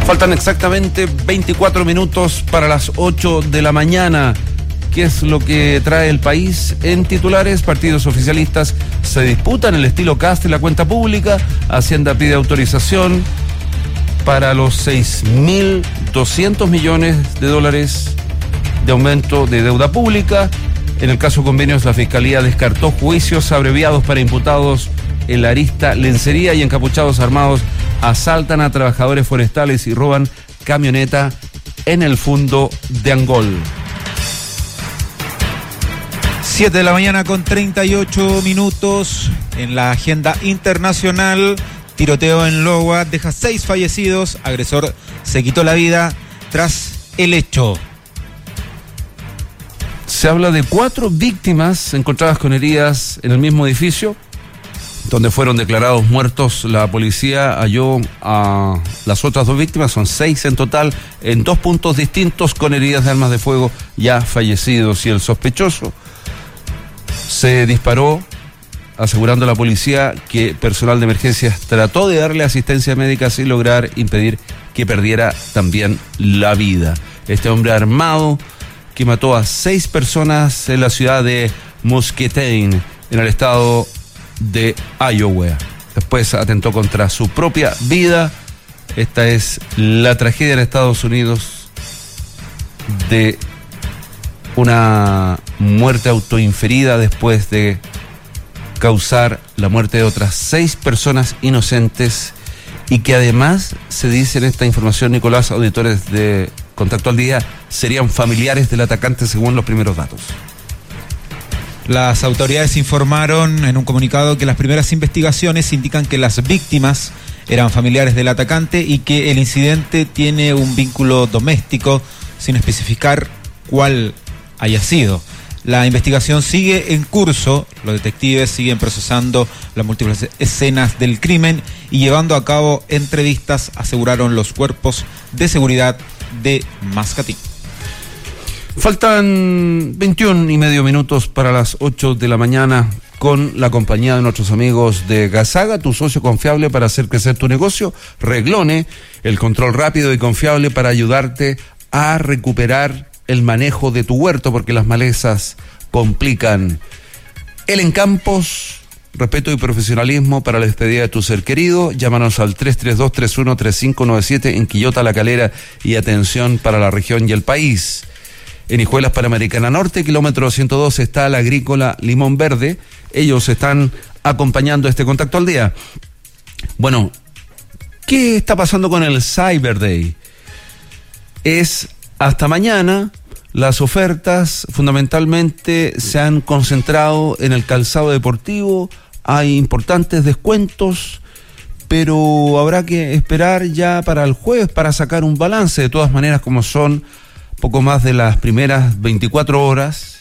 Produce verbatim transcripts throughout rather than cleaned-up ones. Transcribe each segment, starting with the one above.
Faltan exactamente veinticuatro minutos para las ocho de la mañana. ¿Qué es lo que trae el país en titulares? Partidos oficialistas se disputan el estilo Kast en la cuenta pública. Hacienda pide autorización para los seis mil doscientos millones de dólares de aumento de deuda pública. En el caso convenios, la Fiscalía descartó juicios abreviados para imputados en la arista Lencería, y encapuchados armados asaltan a trabajadores forestales y roban camioneta en el fundo de Angol. siete de la mañana con treinta y ocho minutos. En la agenda internacional, tiroteo en Iowa deja seis fallecidos. Agresor se quitó la vida tras el hecho. Se habla de cuatro víctimas encontradas con heridas en el mismo edificio, donde fueron declarados muertos. La policía halló a las otras dos víctimas, son seis en total, en dos puntos distintos con heridas de armas de fuego, ya fallecidos. Y el sospechoso se disparó, asegurando a la policía que personal de emergencias trató de darle asistencia médica sin lograr impedir que perdiera también la vida. Este hombre armado que mató a seis personas en la ciudad de Muscatine, en el estado de Iowa. Después atentó contra su propia vida. Esta es la tragedia en Estados Unidos de una muerte autoinferida después de causar la muerte de otras seis personas inocentes, y que además se dice en esta información, Nicolás, auditores de Contacto al Día, serían familiares del atacante según los primeros datos. Las autoridades informaron en un comunicado que las primeras investigaciones indican que las víctimas eran familiares del atacante y que el incidente tiene un vínculo doméstico, sin especificar cuál haya sido. La investigación sigue en curso, los detectives siguen procesando las múltiples escenas del crimen y llevando a cabo entrevistas, aseguraron los cuerpos de seguridad de Mascatín. Faltan veintiún y medio minutos para las ocho de la mañana, con la compañía de nuestros amigos de Gasaga, tu socio confiable para hacer crecer tu negocio. Reglone, el control rápido y confiable para ayudarte a recuperar el manejo de tu huerto, porque las malezas complican. El Encampos, respeto y profesionalismo para la despedida de tu ser querido. Llámanos al tres tres dos, tres uno tres cinco nueve siete en Quillota, La Calera, y atención para la región y el país. En Hijuelas Panamericana Norte, kilómetro ciento dos, está la agrícola Limón Verde. Ellos están acompañando este Contacto al Día. Bueno, ¿qué está pasando con el Cyber Day? Es hasta mañana. Las ofertas fundamentalmente se han concentrado en el calzado deportivo. Hay importantes descuentos, pero habrá que esperar ya para el jueves para sacar un balance. De todas maneras, como son poco más de las primeras veinticuatro horas,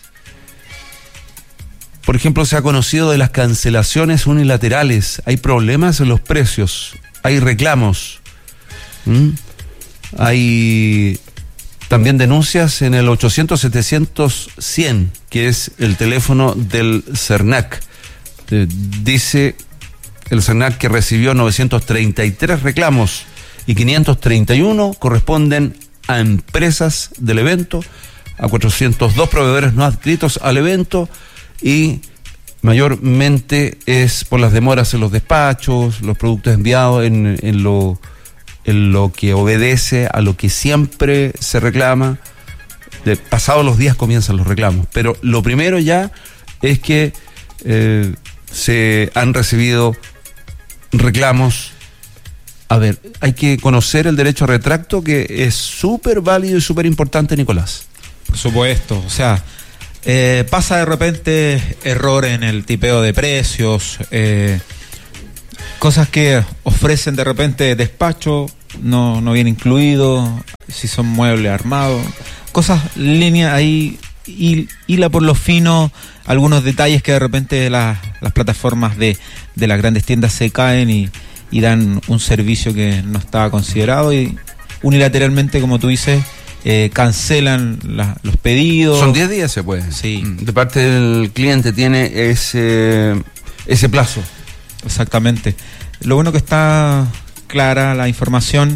por ejemplo, se ha conocido de las cancelaciones unilaterales. Hay problemas en los precios, hay reclamos, ¿Mm? hay también denuncias en el ochocientos, setecientos, cien, que es el teléfono del CERNAC. Eh, dice el CERNAC que recibió novecientos treinta y tres reclamos y quinientos treinta y uno corresponden a empresas del evento, a cuatrocientos dos proveedores no adscritos al evento, y mayormente es por las demoras en los despachos, los productos enviados en, en lo en lo que obedece a lo que siempre se reclama. De pasados los días comienzan los reclamos, pero lo primero ya es que eh, se han recibido reclamos. A ver, hay que conocer el derecho a retracto, que es súper válido y súper importante, Nicolás. Por supuesto, o sea, eh, pasa de repente error en el tipeo de precios, eh, cosas que ofrecen de repente despacho, no, no viene incluido, si son muebles armados, cosas, línea ahí, hila por lo fino, algunos detalles que de repente las, las plataformas de, de las grandes tiendas se caen y, y dan un servicio que no estaba considerado, y unilateralmente, como tú dices, eh, cancelan la, los pedidos. Son diez días, se puede. Sí. De parte del cliente tiene ese, ese plazo. Exactamente. Lo bueno que está clara la información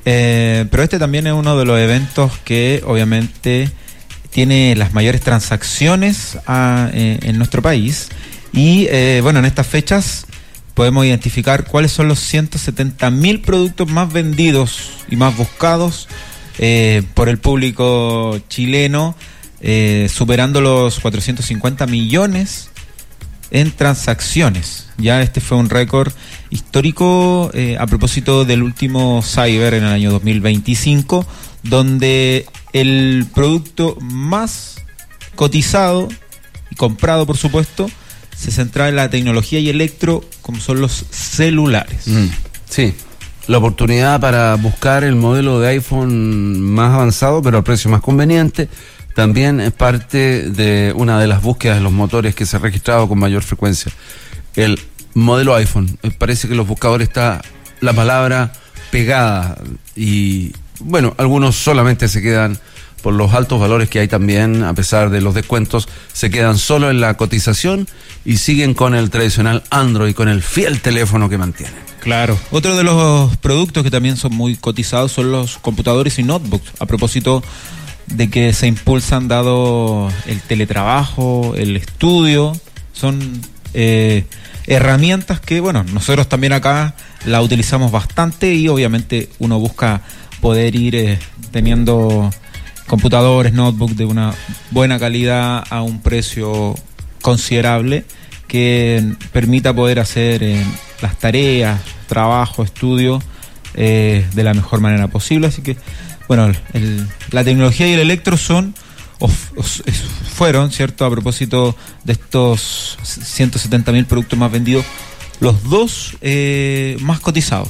Eh, pero este también es uno de los eventos que obviamente tiene las mayores transacciones a, eh, en nuestro país. Y eh, bueno, en estas fechas podemos identificar cuáles son los ciento setenta mil productos más vendidos y más buscados eh, por el público chileno, eh, superando los cuatrocientos cincuenta millones en transacciones. Ya este fue un récord histórico eh, a propósito del último Cyber en el año dos mil veinticinco, donde el producto más cotizado y comprado, por supuesto, se centraba en la tecnología y electro, como son los celulares. Mm, sí, la oportunidad para buscar el modelo de iPhone más avanzado, pero al precio más conveniente, también es parte de una de las búsquedas de los motores que se ha registrado con mayor frecuencia. El modelo iPhone, parece que en los buscadores está la palabra pegada y bueno, algunos solamente se quedan por los altos valores que hay también, a pesar de los descuentos, se quedan solo en la cotización y siguen con el tradicional Android, con el fiel teléfono que mantienen. Claro. Otro de los productos que también son muy cotizados son los computadores y notebooks, a propósito de que se impulsan dado el teletrabajo, el estudio, son eh, herramientas que, bueno, nosotros también acá la utilizamos bastante y obviamente uno busca poder ir eh, teniendo computadores, notebook de una buena calidad a un precio considerable que permita poder hacer eh, las tareas, trabajo, estudio eh, de la mejor manera posible. Así que, bueno, el, la tecnología y el electro son o, o, fueron, ¿cierto? A propósito de estos ciento setenta mil productos más vendidos, los dos eh, más cotizados.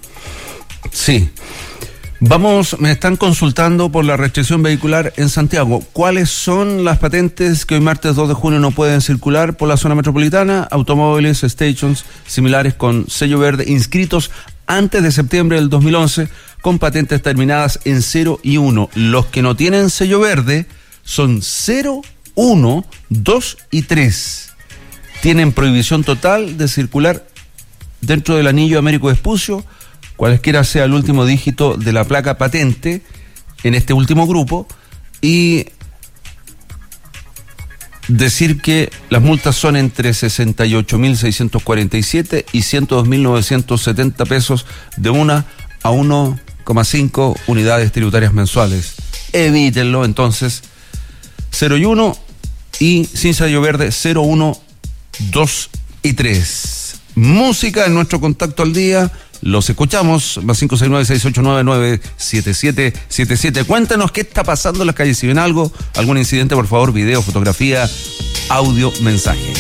Sí. Vamos, me están consultando por la restricción vehicular en Santiago. ¿Cuáles son las patentes que hoy martes dos de junio no pueden circular por la zona metropolitana? Automóviles, stations similares con sello verde inscritos antes de septiembre del dos mil once con patentes terminadas en cero y uno. Los que no tienen sello verde son cero, uno, dos y tres. Tienen prohibición total de circular dentro del anillo Américo Vespucio, cualesquiera sea el último dígito de la placa patente en este último grupo, y decir que las multas son entre sesenta y ocho mil seiscientos cuarenta y siete y ciento dos mil novecientos setenta pesos de una a uno coma cinco unidades tributarias mensuales. Evítenlo entonces. cero y uno y sin sello verde cero, uno, dos y tres. Música en nuestro contacto al día. Los escuchamos, más cinco seis nueve, seis ocho nueve, nueve siete siete siete siete. Cuéntanos qué está pasando en las calles. Si ven algo, algún incidente, por favor, video, fotografía, audio, mensaje.